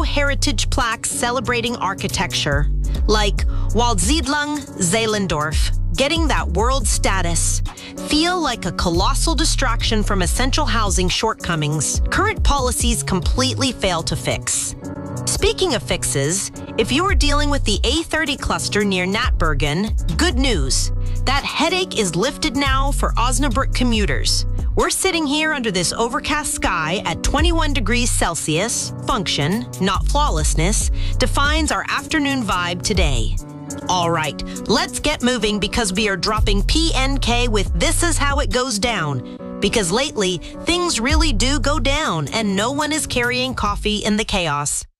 heritage plaques celebrating architecture, like Waldsiedlung Zehlendorf, getting that world status, feel like a colossal distraction from essential housing shortcomings current policies completely fail to fix. Speaking of fixes, if you're dealing with the A30 cluster near Natbergen, good news. That headache is lifted now for Osnabrück commuters. We're sitting here under this overcast sky at 21 degrees Celsius. Function, not flawlessness, defines our afternoon vibe today. All right, let's get moving because we are dropping PNK with This Is How It Goes Down. Because lately, things really do go down and no one is carrying coffee in the chaos.